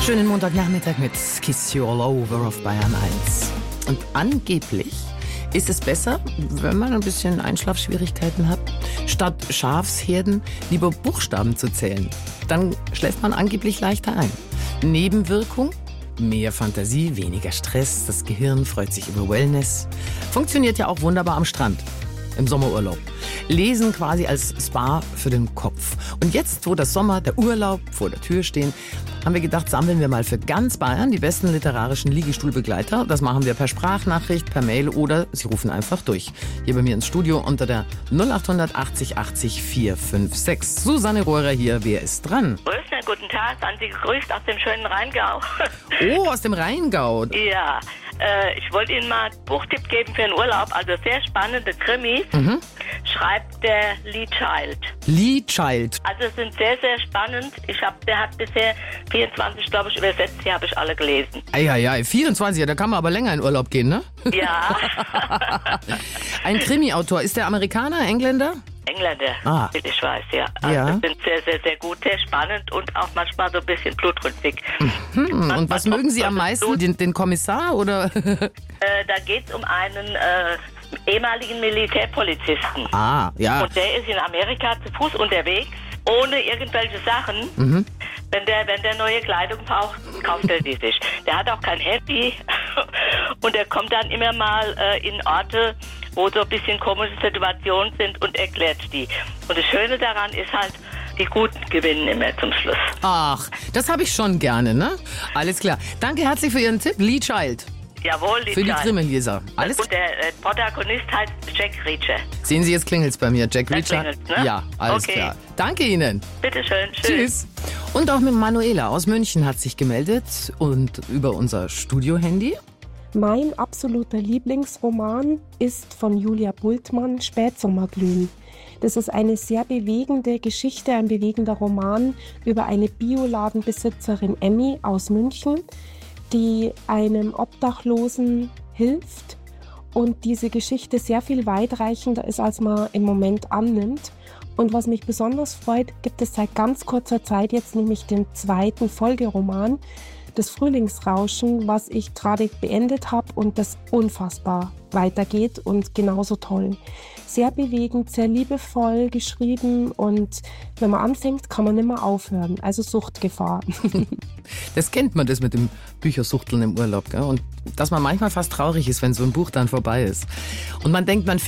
Schönen Montagnachmittag mit Kiss You All Over auf Bayern 1. Und angeblich ist es besser, wenn man ein bisschen Einschlafschwierigkeiten hat, statt Schafsherden lieber Buchstaben zu zählen. Dann schläft man angeblich leichter ein. Nebenwirkung? Mehr Fantasie, weniger Stress, das Gehirn freut sich über Wellness. Funktioniert ja auch wunderbar am Strand, im Sommerurlaub. Lesen quasi als Spa für den Kopf. Und jetzt, wo das Sommer, der Urlaub vor der Tür stehen, haben wir gedacht, sammeln wir mal für ganz Bayern die besten literarischen Liegestuhlbegleiter. Das machen wir per Sprachnachricht, per Mail oder Sie rufen einfach durch. Hier bei mir ins Studio unter der 0800 80 80 456. Susanne Rohrer hier, wer ist dran? Rösner, guten Tag, seien Sie gegrüßt aus dem schönen Rheingau. Oh, aus dem Rheingau. Ja, ich wollte Ihnen mal einen Buchtipp geben für den Urlaub, also sehr spannende Krimis. Schreibt der Lee Child. Lee Child. Also es sind sehr, sehr spannend. Der hat bisher 24, glaube ich, übersetzt, die habe ich alle gelesen. Eieiei, 24, da kann man aber länger in Urlaub gehen, ne? Ja. Ein Krimi-Autor, ist der Amerikaner, Engländer? Engländer, ich weiß, ja. Also Ja. sind sehr, sehr, sehr gut, sehr spannend und auch manchmal so ein bisschen blutrünstig. Und was mögen Sie am meisten? Den Kommissar oder? Da geht es um einen ehemaligen Militärpolizisten. Ah, ja. Und der ist in Amerika zu Fuß unterwegs, ohne irgendwelche Sachen. Wenn der neue Kleidung braucht, kauft er die sich. Der hat auch kein Handy und er kommt dann immer mal in Orte, wo so ein bisschen komische Situationen sind und erklärt die. Und das Schöne daran ist halt, die Guten gewinnen immer zum Schluss. Ach, das habe ich schon gerne, ne? Alles klar. Danke herzlich für Ihren Tipp, Lee Child. Jawohl, Für die Krimileser. Alles Und der Protagonist heißt Jack Reacher. Sehen Sie, jetzt klingelt's bei mir. Jack Da Reacher. klingelt's, ne? Ja, alles Okay. klar. Danke Ihnen. Bitteschön, Tschüss. Und auch mit Manuela aus München hat sich gemeldet und über unser Studio-Handy. Mein absoluter Lieblingsroman ist von Julia Bultmann, Spätsommerglühen. Das ist eine sehr bewegende Geschichte, ein bewegender Roman über eine Bioladenbesitzerin Emmy aus München, die einem Obdachlosen hilft und diese Geschichte sehr viel weitreichender ist, als man im Moment annimmt. Und was mich besonders freut, gibt es seit ganz kurzer Zeit jetzt nämlich den zweiten Folgeroman, das Frühlingsrauschen, was ich gerade beendet habe und das unfassbar weitergeht und genauso toll. Sehr bewegend, sehr liebevoll geschrieben und wenn man anfängt, kann man nicht mehr aufhören. Also Suchtgefahr. Das kennt man, das mit dem Büchersuchteln im Urlaub. Gell? Und dass man manchmal fast traurig ist, wenn so ein Buch dann vorbei ist. Und man denkt, man